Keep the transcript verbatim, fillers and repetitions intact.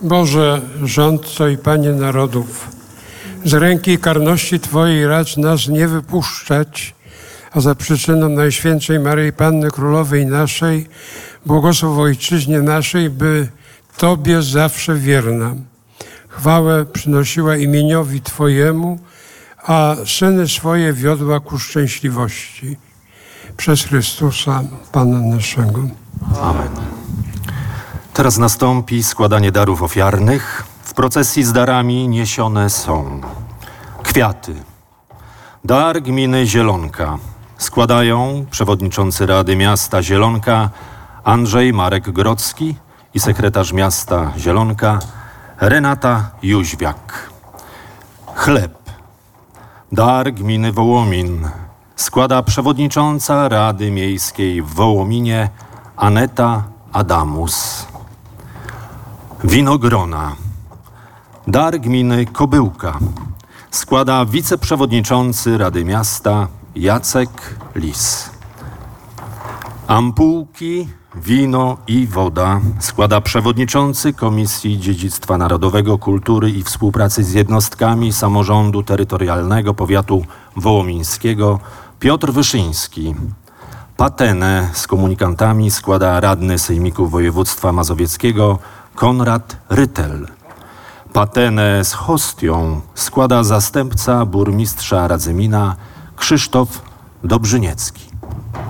Boże, rządco i Panie narodów, z ręki karności Twojej racz nas nie wypuszczać, a za przyczyną Najświętszej Maryi Panny Królowej naszej, błogosław Ojczyźnie naszej, by Tobie zawsze wierna chwałę przynosiła imieniowi Twojemu, a syny swoje wiodła ku szczęśliwości. Przez Chrystusa, Pana naszego. Amen. Teraz nastąpi składanie darów ofiarnych. W procesji z darami niesione są kwiaty. Dar gminy Zielonka składają przewodniczący Rady Miasta Zielonka Andrzej Marek Grodzki i sekretarz miasta Zielonka Renata Jóźwiak. Chleb. Dar gminy Wołomin składa przewodnicząca Rady Miejskiej w Wołominie Aneta Adamus. Winogrona. Dar gminy Kobyłka składa wiceprzewodniczący Rady Miasta Jacek Lis. Ampułki, wino i woda składa przewodniczący Komisji Dziedzictwa Narodowego, Kultury i Współpracy z jednostkami samorządu terytorialnego powiatu wołomińskiego Piotr Wyszyński. Patenę z komunikantami składa radny Sejmiku Województwa Mazowieckiego Konrad Rytel. Patenę z hostią składa zastępca burmistrza Radzymina Krzysztof Dobrzyniecki.